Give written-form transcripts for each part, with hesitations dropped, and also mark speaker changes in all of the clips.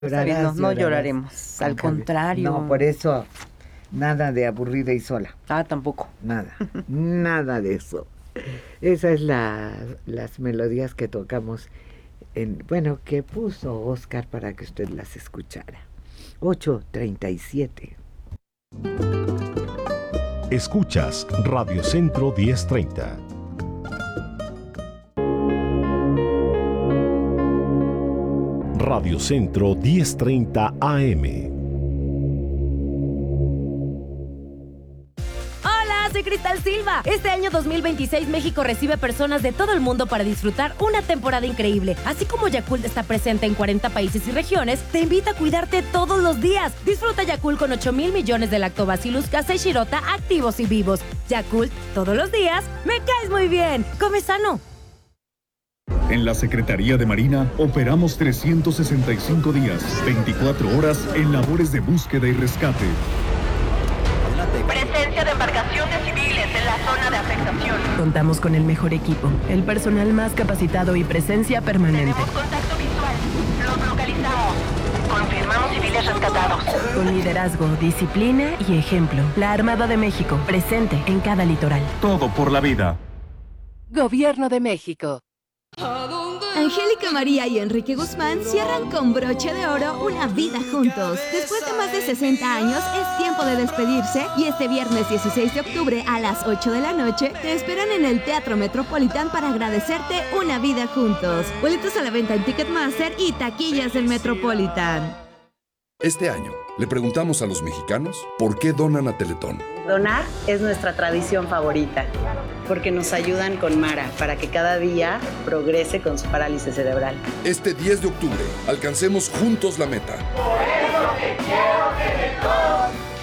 Speaker 1: No lloraremos, al contrario.
Speaker 2: No, por eso, nada de aburrida y sola.
Speaker 1: Tampoco.
Speaker 2: Nada, nada de eso. Esas es las melodías que tocamos, que puso Oscar para que usted las escuchara. 8:37.
Speaker 3: Escuchas Radio Centro 1030. Radio Centro 1030 AM.
Speaker 4: Soy Cristal Silva. Este año 2026 México recibe personas de todo el mundo para disfrutar una temporada increíble. Así como Yakult está presente en 40 países y regiones, te invita a cuidarte todos los días. Disfruta Yakult con 8,000 millones de Lactobacillus casei shirota activos y vivos. Yakult, todos los días, me caes muy bien. Come sano.
Speaker 5: En la Secretaría de Marina operamos 365 días, 24 horas en labores de búsqueda y rescate.
Speaker 6: Presencia de embarcaciones civiles en la zona de afectación.
Speaker 7: Contamos con el mejor equipo, el personal más capacitado y presencia permanente.
Speaker 6: Tenemos contacto visual. Los localizamos. Confirmamos civiles rescatados.
Speaker 7: Con liderazgo, disciplina y ejemplo. La Armada de México, presente en cada litoral.
Speaker 5: Todo por la vida.
Speaker 8: Gobierno de México.
Speaker 9: Angélica María y Enrique Guzmán cierran con broche de oro una vida juntos. Después de más de 60 años, es tiempo de despedirse y este viernes 16 de octubre a las 8 de la noche te esperan en el Teatro Metropolitan para agradecerte una vida juntos. Boletos a la venta en Ticketmaster y taquillas del Metropolitan.
Speaker 10: Este año le preguntamos a los mexicanos por qué donan a Teletón.
Speaker 11: Donar es nuestra tradición favorita, porque nos ayudan con Mara para que cada día progrese con su parálisis cerebral.
Speaker 10: Este 10 de octubre, alcancemos juntos la meta.
Speaker 6: Por eso te quiero, Teletón.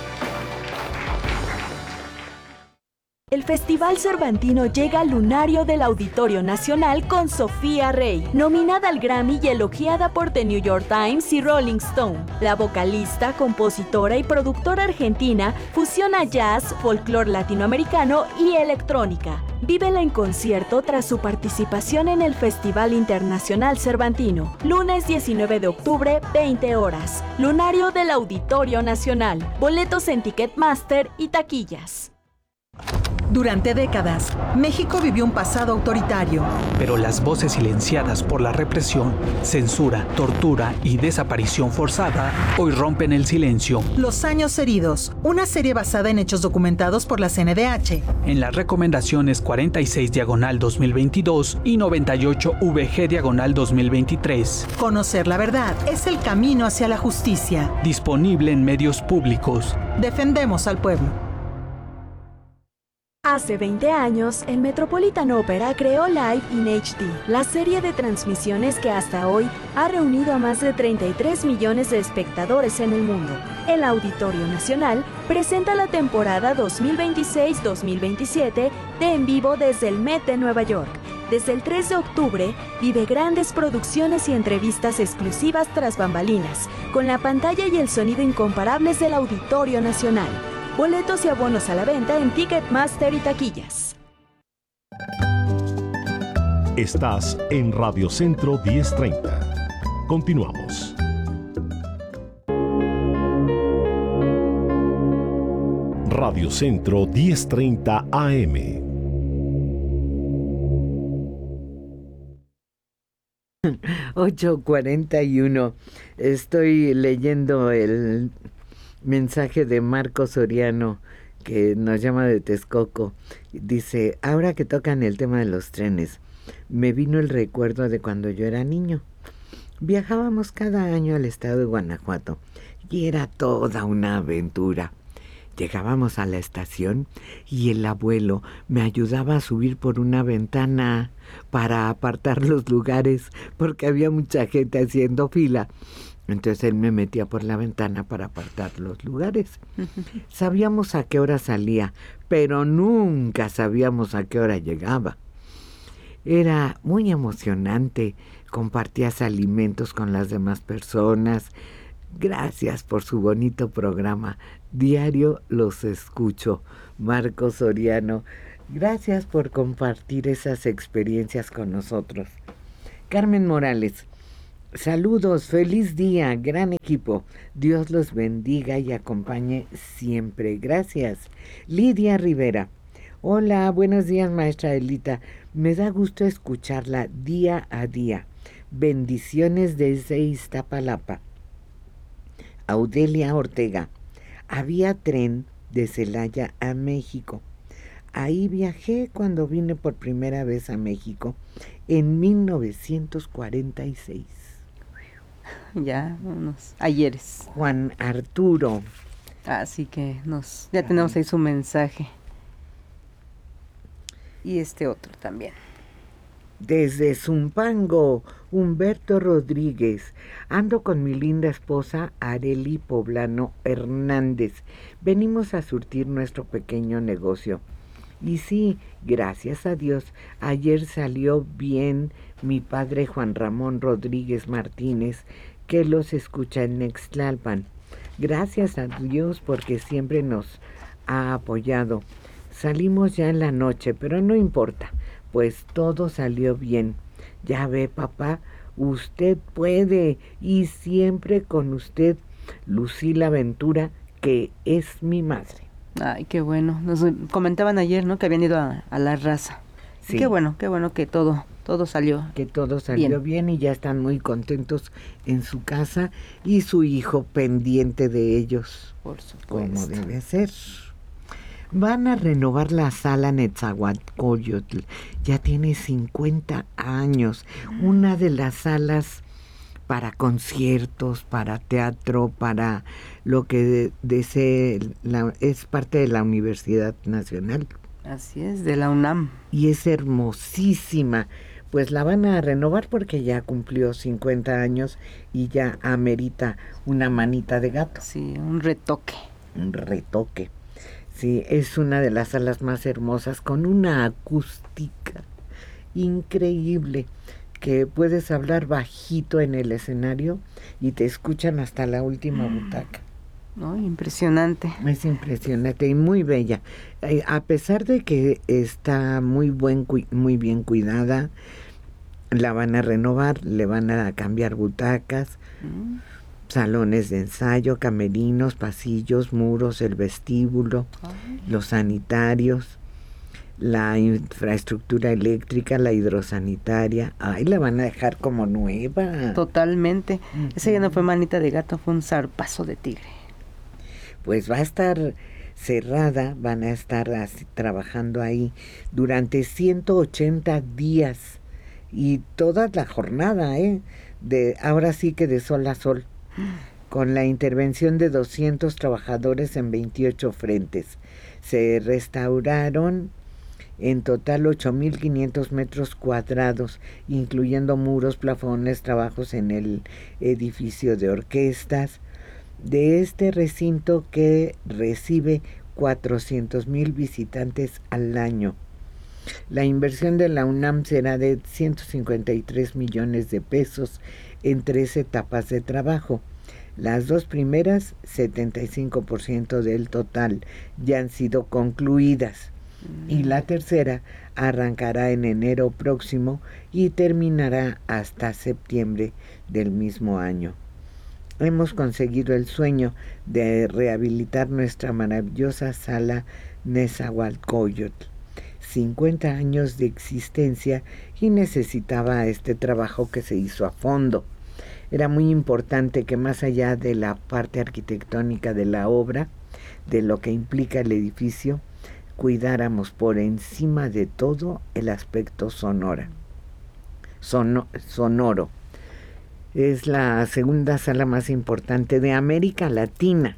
Speaker 12: El Festival Cervantino llega al lunario del Auditorio Nacional con Sofía Rey, nominada al Grammy y elogiada por The New York Times y Rolling Stone. La vocalista, compositora y productora argentina fusiona jazz, folclore latinoamericano y electrónica. Vívela en concierto tras su participación en el Festival Internacional Cervantino. Lunes 19 de octubre, 20 horas. Lunario del Auditorio Nacional. Boletos en Ticketmaster y taquillas.
Speaker 13: Durante décadas, México vivió un pasado autoritario.
Speaker 14: Pero las voces silenciadas por la represión, censura, tortura y desaparición forzada hoy rompen el silencio.
Speaker 13: Los años heridos, una serie basada en hechos documentados por la CNDH.
Speaker 14: En las recomendaciones 46/2022 y 98/VG/2023.
Speaker 13: Conocer la verdad es el camino hacia la justicia.
Speaker 14: Disponible en medios públicos.
Speaker 13: Defendemos al pueblo.
Speaker 12: Hace 20 años, el Metropolitan Opera creó Live in HD, la serie de transmisiones que hasta hoy ha reunido a más de 33 millones de espectadores en el mundo. El Auditorio Nacional presenta la temporada 2026-2027 de En Vivo desde el Met de Nueva York. Desde el 3 de octubre, vive grandes producciones y entrevistas exclusivas tras bambalinas, con la pantalla y el sonido incomparables del Auditorio Nacional. Boletos y abonos a la venta en Ticketmaster y taquillas.
Speaker 3: Estás en Radio Centro 1030. Continuamos. Radio Centro 1030 AM.
Speaker 2: $8:41. Estoy leyendo el mensaje de Marco Soriano, que nos llama de Texcoco. Dice: ahora que tocan el tema de los trenes, me vino el recuerdo de cuando yo era niño. Viajábamos cada año al estado de Guanajuato y era toda una aventura. Llegábamos a la estación y el abuelo me ayudaba a subir por una ventana para apartar los lugares porque había mucha gente haciendo fila. Entonces él me metía por la ventana para apartar los lugares. Sabíamos a qué hora salía, pero nunca sabíamos a qué hora llegaba. Era muy emocionante. Compartías alimentos con las demás personas. Gracias por su bonito programa. Diario los escucho. Marco Soriano, gracias por compartir esas experiencias con nosotros. Carmen Morales, Saludos, feliz día, gran equipo. Dios los bendiga y acompañe siempre. Gracias. Lidia Rivera. Hola, buenos días, maestra Elita. Me da gusto escucharla día a día. Bendiciones desde Iztapalapa. Audelia Ortega. Había tren de Celaya a México. Ahí viajé cuando vine por primera vez a México en 1946.
Speaker 1: Ya, unos ayeres.
Speaker 2: Juan Arturo.
Speaker 1: Así que ya tenemos ahí su mensaje. Y este otro también.
Speaker 2: Desde Zumpango, Humberto Rodríguez. Ando con mi linda esposa Areli Poblano Hernández. Venimos a surtir nuestro pequeño negocio. Y sí, gracias a Dios, ayer salió bien mi padre Juan Ramón Rodríguez Martínez, que los escucha en Nextlalpan. Gracias a Dios porque siempre nos ha apoyado. Salimos ya en la noche, pero no importa, pues todo salió bien. Ya ve, papá, usted puede, y siempre con usted, Lucila Ventura, que es mi madre.
Speaker 1: Ay, qué bueno. Nos comentaban ayer, ¿no?, que habían ido a La Raza. Sí. Qué bueno que todo salió.
Speaker 2: Que todo salió bien y ya están muy contentos en su casa y su hijo pendiente de ellos.
Speaker 1: Por supuesto.
Speaker 2: Como debe ser. Van a renovar la sala Netzahualcóyotl. Ya tiene 50 años. Una de las salas para conciertos, para teatro, para lo que desee, es parte de la Universidad Nacional.
Speaker 1: Así es, de la UNAM.
Speaker 2: Y es hermosísima. Pues la van a renovar porque ya cumplió 50 años y ya amerita una manita de gato.
Speaker 1: Sí, un retoque.
Speaker 2: Un retoque. Sí, es una de las salas más hermosas con una acústica increíble, que puedes hablar bajito en el escenario y te escuchan hasta la última butaca.
Speaker 1: No, impresionante.
Speaker 2: Es impresionante y muy bella. A pesar de que está muy bien cuidada, la van a renovar, le van a cambiar butacas, salones de ensayo, camerinos, pasillos, muros, el vestíbulo, los sanitarios, la infraestructura eléctrica, la hidrosanitaria. Ay, la van a dejar como nueva.
Speaker 1: Totalmente. Ese ya no fue manita de gato, fue un zarpazo de tigre.
Speaker 2: Pues va a estar cerrada, van a estar trabajando ahí durante 180 días y toda la jornada, ahora sí que de sol a sol, con la intervención de 200 trabajadores en 28 frentes. Se restauraron en total 8.500 metros cuadrados, incluyendo muros, plafones, trabajos en el edificio de orquestas, de este recinto que recibe 400,000 visitantes al año. La inversión de la UNAM será de 153 millones de pesos en 3 etapas de trabajo. Las 2 primeras, 75% del total, ya han sido concluidas. Y la tercera arrancará en enero próximo y terminará hasta septiembre del mismo año. Hemos conseguido el sueño de rehabilitar nuestra maravillosa sala Netzahualcóyotl. 50 años de existencia y necesitaba este trabajo que se hizo a fondo. Era muy importante que más allá de la parte arquitectónica de la obra, de lo que implica el edificio, cuidáramos por encima de todo el aspecto sonoro. Es la segunda sala más importante de América Latina.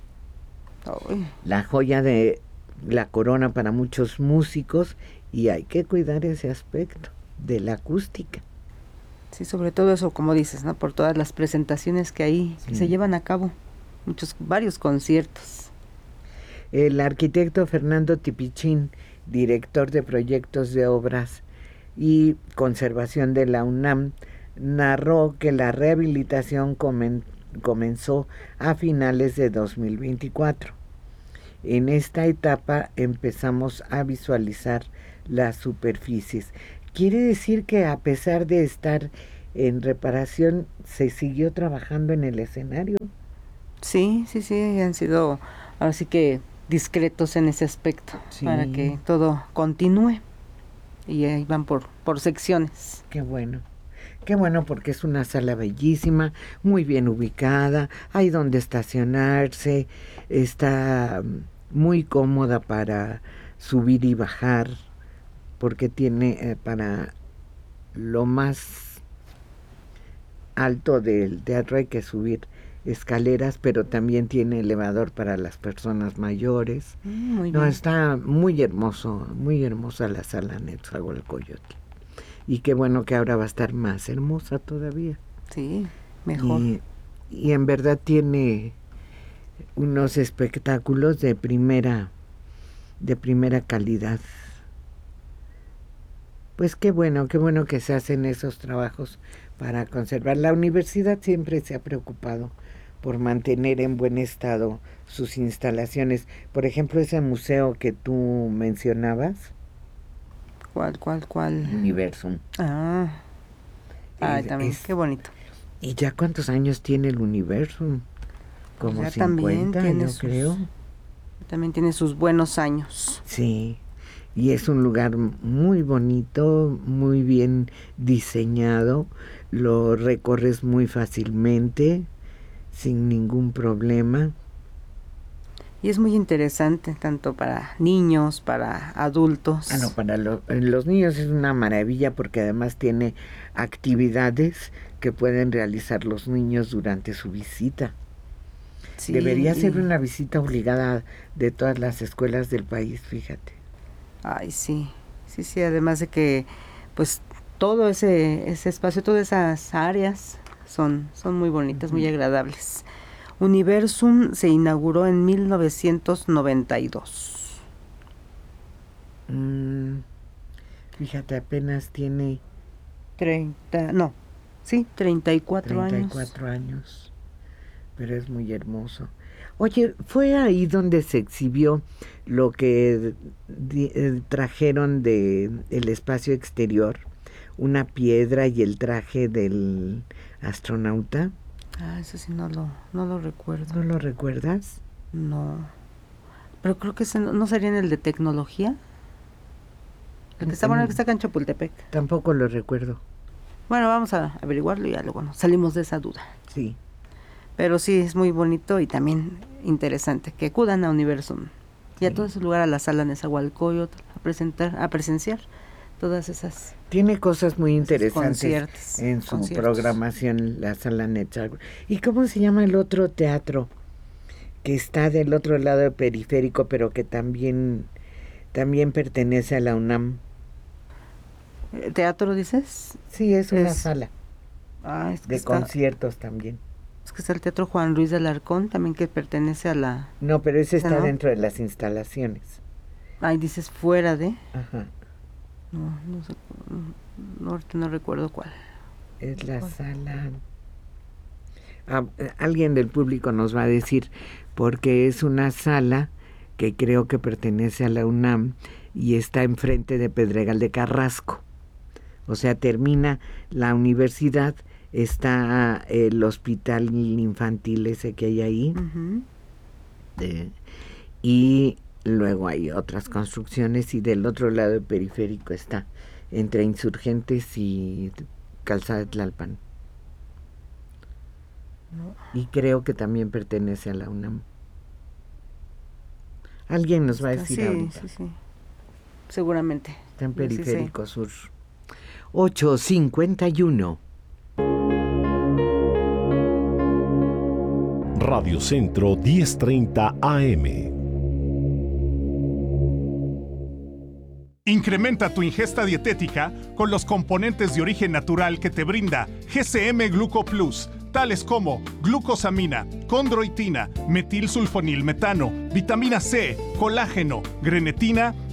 Speaker 2: La joya de la corona para muchos músicos, y hay que cuidar ese aspecto de la acústica.
Speaker 1: Sí, sobre todo eso, como dices, ¿no? Por todas las presentaciones que ahí se llevan a cabo, varios conciertos.
Speaker 2: El arquitecto Fernando Tipichín, director de proyectos de obras y conservación de la UNAM, narró que la rehabilitación comenzó a finales de 2024. En esta etapa empezamos a visualizar las superficies. Quiere decir que a pesar de estar en reparación, ¿se siguió trabajando en el escenario?
Speaker 1: Sí, han sido ahora sí que discretos en ese aspecto, para que todo continúe, y ahí van por secciones.
Speaker 2: Qué bueno porque es una sala bellísima, muy bien ubicada, hay donde estacionarse, está muy cómoda para subir y bajar, porque tiene para lo más alto del teatro hay que subir escaleras, pero también tiene elevador para las personas mayores.
Speaker 1: Muy bien.
Speaker 2: Está muy hermosa la sala Netzahualcóyotl. Y qué bueno que ahora va a estar más hermosa todavía.
Speaker 1: Sí, mejor.
Speaker 2: Y en verdad tiene unos espectáculos de primera calidad. Pues qué bueno que se hacen esos trabajos para conservar. La universidad siempre se ha preocupado por mantener en buen estado sus instalaciones. Por ejemplo, ese museo que tú mencionabas.
Speaker 1: ¿Cuál?
Speaker 2: Universum.
Speaker 1: También, qué bonito.
Speaker 2: ¿Y ya cuántos años tiene el Universum? Como
Speaker 1: ya
Speaker 2: 50, yo creo.
Speaker 1: También tiene sus buenos años.
Speaker 2: Sí, y es un lugar muy bonito, muy bien diseñado, lo recorres muy fácilmente, sin ningún problema.
Speaker 1: Y es muy interesante, tanto para niños, para adultos.
Speaker 2: No, para los niños es una maravilla, porque además tiene actividades que pueden realizar los niños durante su visita. Sí, debería ser una visita obligada de todas las escuelas del país, fíjate.
Speaker 1: Ay, sí, además de que pues todo ese espacio, todas esas áreas son muy bonitas, muy agradables. Universum se inauguró en 1992.
Speaker 2: Fíjate, apenas tiene
Speaker 1: 34 años.
Speaker 2: 34 años. Pero es muy hermoso. Oye, ¿fue ahí donde se exhibió lo que trajeron del espacio exterior? Una piedra y el traje del astronauta.
Speaker 1: Eso sí no lo recuerdo.
Speaker 2: ¿No lo recuerdas?
Speaker 1: No. Pero creo que ese no sería en el de tecnología. El que está acá en Chapultepec.
Speaker 2: Tampoco lo recuerdo.
Speaker 1: Bueno, vamos a averiguarlo y ya luego salimos de esa duda.
Speaker 2: Sí.
Speaker 1: Pero sí, es muy bonito y también interesante que acudan a Universum y a todo ese lugar, a la sala Netzahualcóyotl, a presenciar todas esas.
Speaker 2: Tiene cosas muy interesantes en su programación, la sala Netzahualcóyotl. ¿Y cómo se llama el otro teatro que está del otro lado del periférico, pero que también pertenece a la UNAM?
Speaker 1: ¿Teatro dices?
Speaker 2: Sí, es una sala de conciertos también.
Speaker 1: Es que está el Teatro Juan Ruiz de Alarcón, también, que pertenece a la...
Speaker 2: No, pero ese está dentro de las instalaciones.
Speaker 1: Dices fuera de...
Speaker 2: Ajá.
Speaker 1: No sé, no recuerdo cuál.
Speaker 2: Es la sala... alguien del público nos va a decir, porque es una sala que creo que pertenece a la UNAM y está enfrente de Pedregal de Carrasco. O sea, termina la universidad, está el hospital infantil ese que hay ahí, y luego hay otras construcciones, y del otro lado del periférico está entre Insurgentes y Calzada de Tlalpan. Y creo que también pertenece a la UNAM. Alguien nos va a decir ahorita.
Speaker 1: Sí. Seguramente.
Speaker 2: Está en Periférico Sur. 8:51.
Speaker 3: Radio Centro 1030 AM.
Speaker 15: Incrementa tu ingesta dietética con los componentes de origen natural que te brinda GCM Gluco Plus, tales como glucosamina, condroitina, metilsulfonilmetano, vitamina C, colágeno, grenetina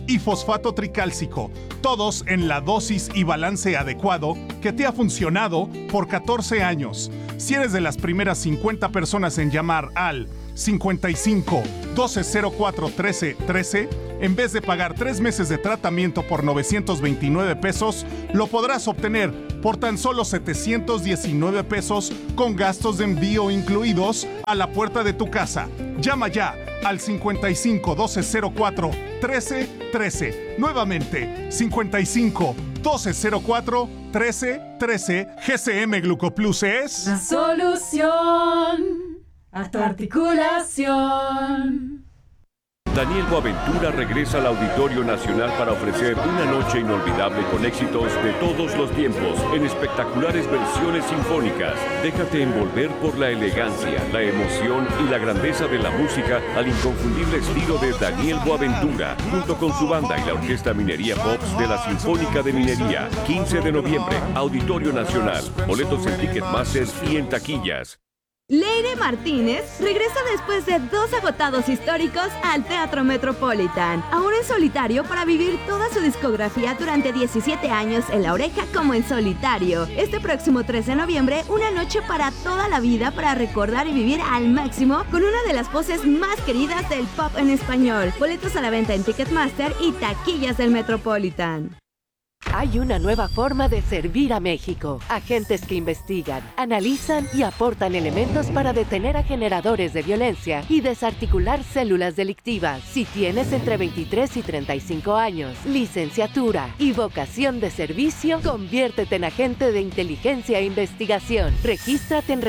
Speaker 15: y fosfato tricálcico, todos en la dosis y balance adecuado que te ha funcionado por 14 años. Si eres de las primeras 50 personas en llamar al 55 1204 13 13, en vez de pagar 3 meses de tratamiento por 929 pesos, lo podrás obtener por tan solo 719 pesos con gastos de envío incluidos a la puerta de tu casa. Llama ya al 55 1204 13 13. Nuevamente, 55 1204 13 13. GCM Glucoplus es
Speaker 16: la solución a tu articulación.
Speaker 17: Daniel Boaventura regresa al Auditorio Nacional para ofrecer una noche inolvidable con éxitos de todos los tiempos en espectaculares versiones sinfónicas. Déjate envolver por la elegancia, la emoción y la grandeza de la música al inconfundible estilo de Daniel Boaventura, junto con su banda y la Orquesta Minería Pops de la Sinfónica de Minería. 15 de noviembre, Auditorio Nacional. Boletos en Ticketmaster y en taquillas.
Speaker 9: Leire Martínez regresa después de 2 agotados históricos al Teatro Metropolitan, ahora en solitario para vivir toda su discografía durante 17 años en La Oreja como en solitario. Este próximo 3 de noviembre, una noche para toda la vida para recordar y vivir al máximo con una de las voces más queridas del pop en español. Boletos a la venta en Ticketmaster y taquillas del Metropolitan.
Speaker 8: Hay una nueva forma de servir a México. Agentes que investigan, analizan y aportan elementos para detener a generadores de violencia y desarticular células delictivas. Si tienes entre 23 y 35 años, licenciatura y vocación de servicio, conviértete en agente de inteligencia e investigación. Regístrate en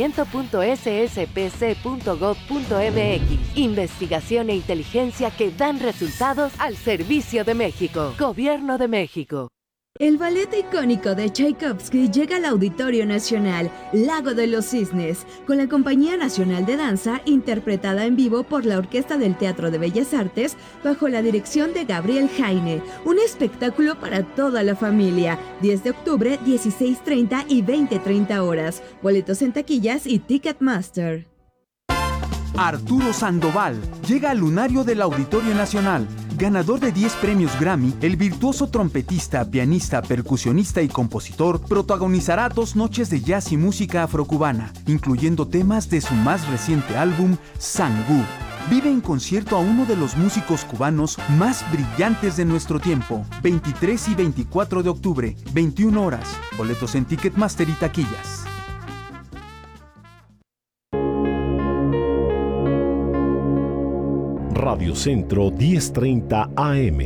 Speaker 8: reclutamiento.sspc.gov.mx. Investigación e inteligencia que dan resultados al servicio de México. Gobierno de México.
Speaker 9: El ballet icónico de Tchaikovsky llega al Auditorio Nacional, Lago de los Cisnes, con la Compañía Nacional de Danza, interpretada en vivo por la Orquesta del Teatro de Bellas Artes, bajo la dirección de Gabriel Jaine. Un espectáculo para toda la familia. 10 de octubre, 16:30 y 20:30 horas. Boletos en taquillas y Ticketmaster.
Speaker 18: Arturo Sandoval llega al lunario del Auditorio Nacional. Ganador de 10 premios Grammy, el virtuoso trompetista, pianista, percusionista y compositor protagonizará 2 noches de jazz y música afrocubana, incluyendo temas de su más reciente álbum, Sangú. Vive en concierto a uno de los músicos cubanos más brillantes de nuestro tiempo. 23 y 24 de octubre, 21 horas. Boletos en Ticketmaster y taquillas.
Speaker 3: Radio Centro 1030 AM.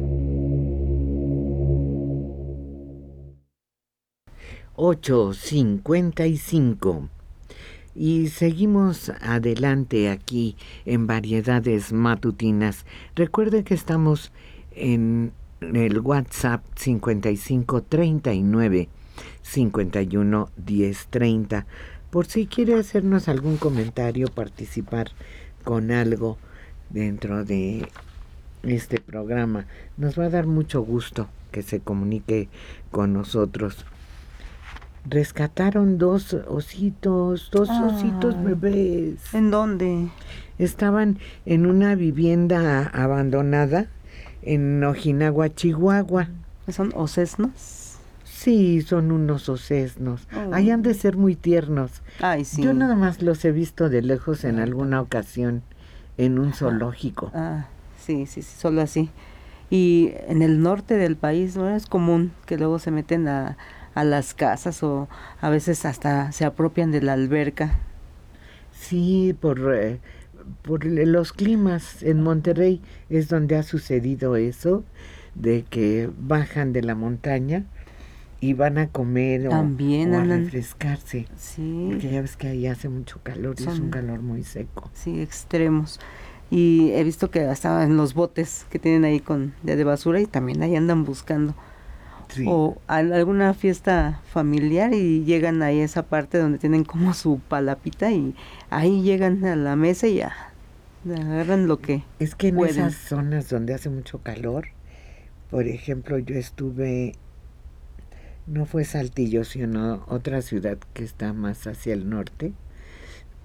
Speaker 2: $8:55. Y seguimos adelante aquí en Variedades Matutinas. Recuerde que estamos en el WhatsApp 5539 51 1030. Por si quiere hacernos algún comentario, participar con algo dentro de este programa. Nos va a dar mucho gusto que se comunique con nosotros. Rescataron 2 ositos, ositos bebés.
Speaker 1: ¿En dónde?
Speaker 2: Estaban en una vivienda abandonada en Ojinawa, Chihuahua.
Speaker 1: ¿Son osesnos?
Speaker 2: Sí, son unos osesnos. Ahí han de ser muy tiernos.
Speaker 1: Ay, sí.
Speaker 2: Yo nada más los he visto de lejos en alguna ocasión en un zoológico.
Speaker 1: Sí, solo así. Y en el norte del país no es común que luego se meten a las casas o a veces hasta se apropian de la alberca.
Speaker 2: Sí, por los climas. En Monterrey es donde ha sucedido eso, de que bajan de la montaña y van a comer
Speaker 1: también
Speaker 2: o a refrescarse.
Speaker 1: Sí.
Speaker 2: Porque ya ves que ahí hace mucho calor y es un calor muy seco.
Speaker 1: Sí, extremos. Y he visto que hasta en los botes que tienen ahí de basura y también ahí andan buscando. Sí. O alguna fiesta familiar y llegan ahí a esa parte donde tienen como su palapita y ahí llegan a la mesa y ya agarran lo que
Speaker 2: es que en
Speaker 1: pueden.
Speaker 2: Esas zonas donde hace mucho calor, por ejemplo, yo estuve, no fue Saltillo, sino otra ciudad que está más hacia el norte,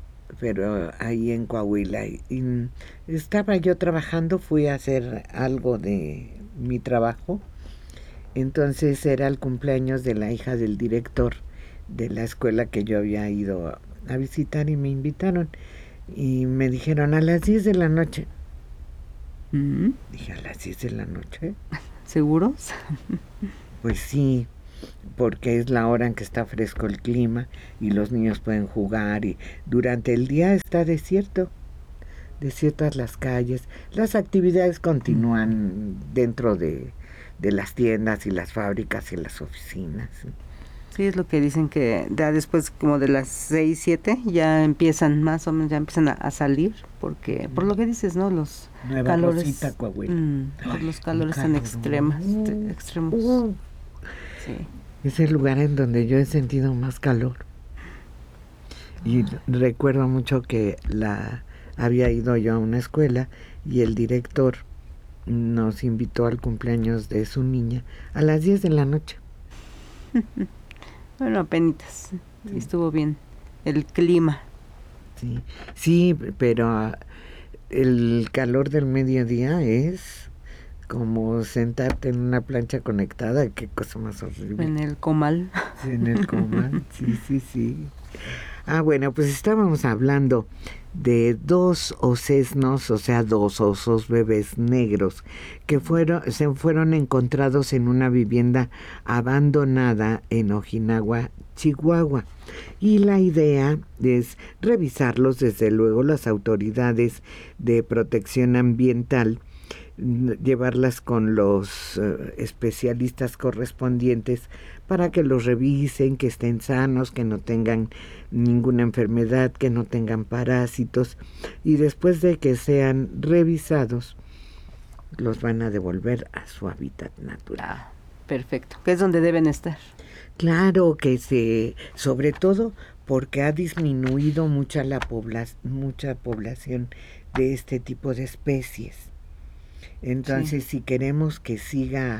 Speaker 2: pero ahí en Coahuila. Y estaba yo trabajando, fui a hacer algo de mi trabajo. Entonces era el cumpleaños de la hija del director de la escuela que yo había ido a visitar y me invitaron. Y me dijeron a las 10 de la noche. Dije, ¿a las 10 de la noche?
Speaker 1: ¿Seguros?
Speaker 2: Pues sí, porque es la hora en que está fresco el clima y los niños pueden jugar y durante el día está desiertas las calles. Las actividades continúan dentro de las tiendas y las fábricas y las oficinas.
Speaker 1: Sí, es lo que dicen que ya después como de las 6, 7 ya empiezan más o menos, ya empiezan a salir, porque por lo que dices, ¿no? Los
Speaker 2: Nueva
Speaker 1: calores,
Speaker 2: Rosita, Coahuila.
Speaker 1: Por los calores tan extremos. Sí.
Speaker 2: Es el lugar en donde yo he sentido más calor. Y recuerdo mucho que había ido yo a una escuela y el director nos invitó al cumpleaños de su niña a las 10 de la noche.
Speaker 1: Bueno, apenitas, sí, estuvo bien el clima.
Speaker 2: Sí, pero el calor del mediodía es como sentarte en una plancha conectada, qué cosa más horrible.
Speaker 1: En el comal.
Speaker 2: Sí, en el comal, sí. Bueno, pues estábamos hablando de 2 osesnos, o sea, 2 osos bebés negros que se fueron encontrados en una vivienda abandonada en Ojinawa, Chihuahua. Y la idea es revisarlos, desde luego, las autoridades de protección ambiental, llevarlas con los especialistas correspondientes para que los revisen, que estén sanos, que no tengan ninguna enfermedad, que no tengan parásitos, y después de que sean revisados los van a devolver a su hábitat natural.
Speaker 1: Perfecto, que es donde deben estar.
Speaker 2: Claro que sobre todo porque ha disminuido mucha población de este tipo de especies. Entonces, si queremos que siga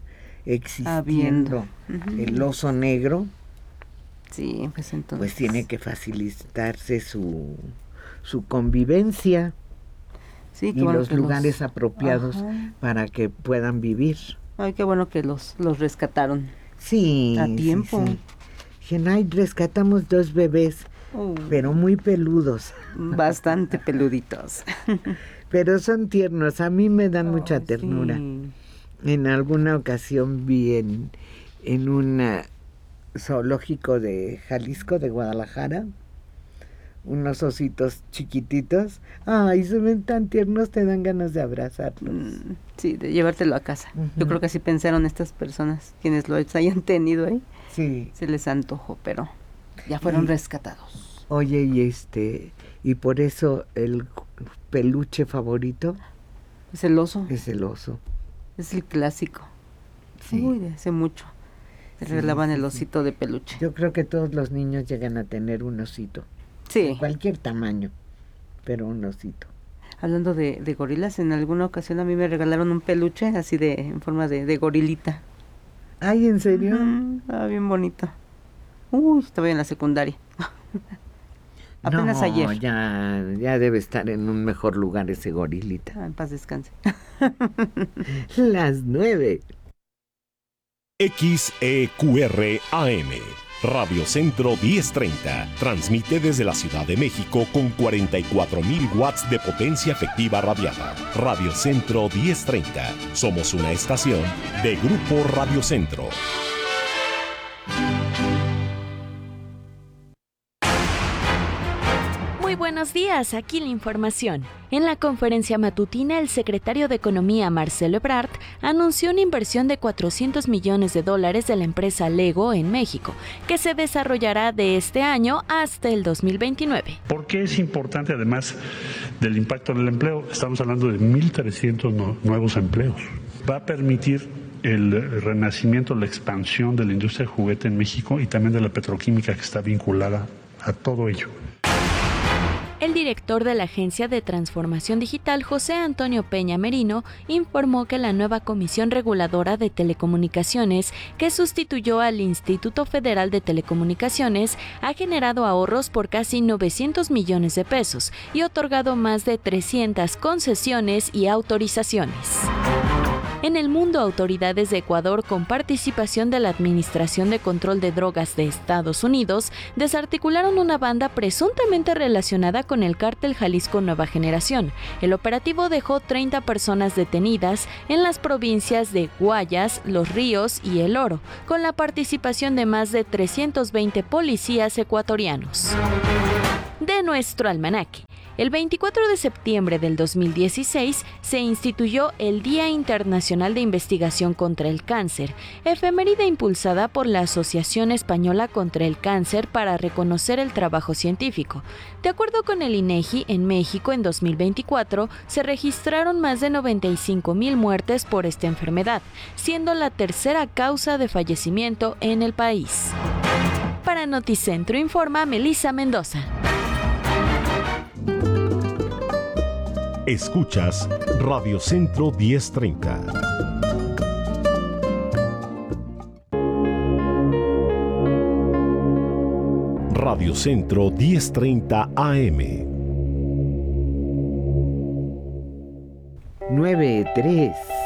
Speaker 2: existiendo el oso negro,
Speaker 1: sí, pues entonces,
Speaker 2: pues tiene que facilitarse su convivencia, y los lugares apropiados para que puedan vivir.
Speaker 1: Ay, qué bueno que los rescataron.
Speaker 2: Sí,
Speaker 1: a tiempo.
Speaker 2: Sí. Rescatamos 2 bebés, pero muy peludos.
Speaker 1: Bastante peluditos.
Speaker 2: Pero son tiernos, a mí me dan mucha ternura. Sí. En alguna ocasión vi en un zoológico de Jalisco, de Guadalajara, unos ositos chiquititos. Ay, se ven tan tiernos, te dan ganas de abrazarlos.
Speaker 1: Sí, de llevártelo a casa. Yo creo que así pensaron estas personas, quienes lo hayan tenido ahí.
Speaker 2: Sí.
Speaker 1: Se les antojó, pero ya fueron rescatados.
Speaker 2: Oye, y por eso el peluche favorito
Speaker 1: es el oso.
Speaker 2: Es el oso.
Speaker 1: Es el clásico.
Speaker 2: Sí.
Speaker 1: Uy, de hace mucho. Se regalaban el osito de peluche.
Speaker 2: Yo creo que todos los niños llegan a tener un osito.
Speaker 1: Sí.
Speaker 2: De cualquier tamaño, pero un osito.
Speaker 1: Hablando de gorilas, en alguna ocasión a mí me regalaron un peluche así en forma de gorilita.
Speaker 2: Ay, ¿en serio?
Speaker 1: Estaba bien bonito. Uy, estaba en la secundaria. Apenas ayer.
Speaker 2: Ya debe estar en un mejor lugar ese gorilita.
Speaker 1: En paz descanse.
Speaker 2: Las 9.
Speaker 3: XEQR AM, Radio Centro 1030, transmite desde la Ciudad de México con 44,000 watts de potencia efectiva radiada. Radio Centro 1030, somos una estación de Grupo Radio Centro.
Speaker 12: Buenos días, aquí la información. En la conferencia matutina, el secretario de Economía, Marcelo Ebrard, anunció una inversión de $400 millones de la empresa Lego en México, que se desarrollará de este año hasta el 2029.
Speaker 19: ¿Por qué es importante, además del impacto en el empleo? Estamos hablando de 1,300 nuevos empleos. Va a permitir el renacimiento, la expansión de la industria de juguete en México y también de la petroquímica que está vinculada a todo ello.
Speaker 20: El director de la Agencia de Transformación Digital, José Antonio Peña Merino, informó que la nueva Comisión Reguladora de Telecomunicaciones, que sustituyó al Instituto Federal de Telecomunicaciones, ha generado ahorros por casi 900 millones de pesos y otorgado más de 300 concesiones y autorizaciones. En el mundo, autoridades de Ecuador, con participación de la Administración de Control de Drogas de Estados Unidos, desarticularon una banda presuntamente relacionada con el cártel Jalisco Nueva Generación. El operativo dejó 30 personas detenidas en las provincias de Guayas, Los Ríos y El Oro, con la participación de más de 320 policías ecuatorianos. De nuestro almanaque. El 24 de septiembre del 2016 se instituyó el Día Internacional de Investigación contra el Cáncer, efeméride impulsada por la Asociación Española contra el Cáncer para reconocer el trabajo científico. De acuerdo con el INEGI, en México en 2024 se registraron más de 95,000 muertes por esta enfermedad, siendo la tercera causa de fallecimiento en el país. Para Noticentro informa Melissa Mendoza.
Speaker 3: Escuchas Radio Centro 1030. Radio Centro 1030 AM.
Speaker 2: 9:03.